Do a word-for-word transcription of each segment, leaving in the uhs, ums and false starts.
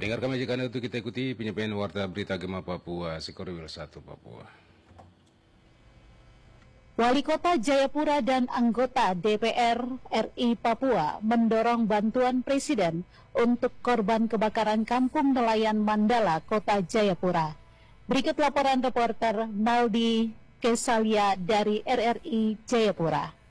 Pendengar kami, jika untuk kita ikuti penyampaian warta berita Gema Papua, Sikorwil satu Papua. Wali Kota Jayapura dan anggota D P R R I Papua mendorong bantuan Presiden untuk korban kebakaran Kampung Nelayan Mandala, Kota Jayapura. Berikut laporan reporter Naldi Kesalia dari R R I Jayapura.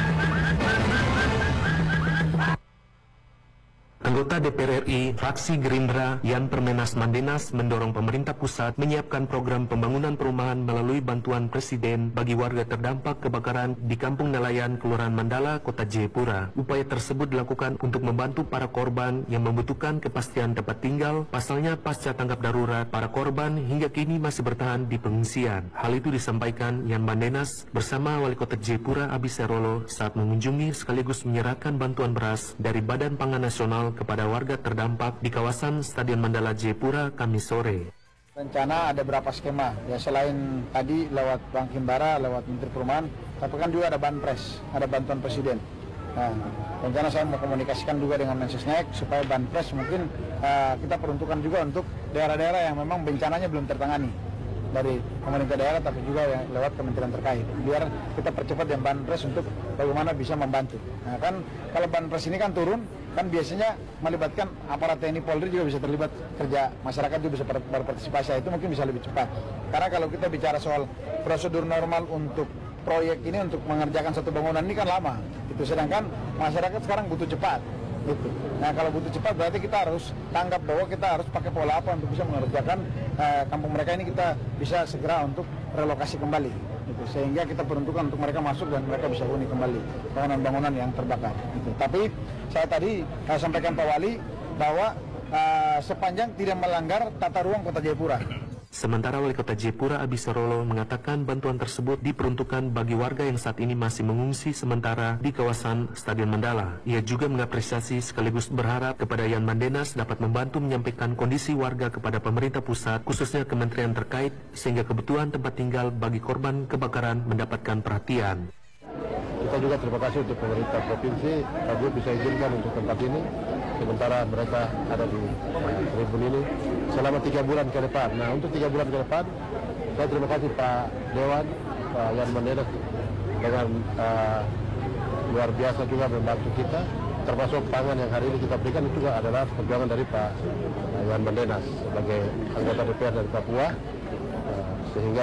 Anggota D P R R I, fraksi Gerindra, Yan Permenas Mandenas mendorong pemerintah pusat menyiapkan program pembangunan perumahan melalui bantuan Presiden bagi warga terdampak kebakaran di Kampung Nelayan, Kelurahan Mandala, Kota Jayapura. Upaya tersebut dilakukan untuk membantu para korban yang membutuhkan kepastian tempat tinggal. Pasalnya, pasca tanggap darurat, para korban hingga kini masih bertahan di pengungsian. Hal itu disampaikan Yan Mandenas bersama Wali Kota Jayapura Abiserolo saat mengunjungi sekaligus menyerahkan bantuan beras dari Badan Pangan Nasional kepada warga terdampak di kawasan Stadion Mandala Jayapura Kamis sore. Rencana ada berapa skema, ya selain tadi lewat Bank Himbara, lewat Menteri Perumahan, tapi kan juga ada Banpres, ada bantuan Presiden. Nah, rencana saya mau komunikasikan juga dengan Mensesnek supaya Banpres mungkin uh, kita peruntukkan juga untuk daerah-daerah yang memang bencananya belum tertangani dari pemerintah daerah, tapi juga yang lewat kementerian terkait, biar kita percepat yang Banpres untuk bagaimana bisa membantu. Nah kan kalau Banpres ini kan turun, kan biasanya melibatkan aparat T N I Polri juga bisa terlibat kerja, masyarakat juga bisa berpartisipasi, itu mungkin bisa lebih cepat. Karena kalau kita bicara soal prosedur normal untuk proyek ini, untuk mengerjakan satu bangunan ini kan lama, itu sedangkan masyarakat sekarang butuh cepat. Gitu. Nah kalau butuh cepat berarti kita harus tanggap bahwa kita harus pakai pola apa untuk bisa mengerjakan uh, kampung mereka ini, kita bisa segera untuk relokasi kembali gitu. Sehingga kita peruntukkan untuk mereka masuk dan mereka bisa huni kembali bangunan-bangunan yang terbakar gitu. Tapi saya tadi uh, sampaikan Pak Wali bahwa uh, sepanjang tidak melanggar tata ruang Kota Jayapura. Sementara Wali Kota Jayapura Abiserolo mengatakan bantuan tersebut diperuntukkan bagi warga yang saat ini masih mengungsi sementara di kawasan Stadion Mandala. Ia juga mengapresiasi sekaligus berharap kepada Yan Mandenas dapat membantu menyampaikan kondisi warga kepada pemerintah pusat, khususnya kementerian terkait, sehingga kebutuhan tempat tinggal bagi korban kebakaran mendapatkan perhatian. Kita juga terima kasih untuk pemerintah provinsi, kami bisa izinkan untuk tempat ini, sementara mereka ada di tribun ini selama tiga bulan ke depan. Nah untuk tiga bulan ke depan, saya terima kasih Pak Dewan, Pak Yan Mandenas dengan uh, luar biasa juga membantu kita, termasuk pangan yang hari ini kita berikan itu juga adalah perjuangan dari Pak Yan Mandenas sebagai anggota D P R dari Papua, uh, sehingga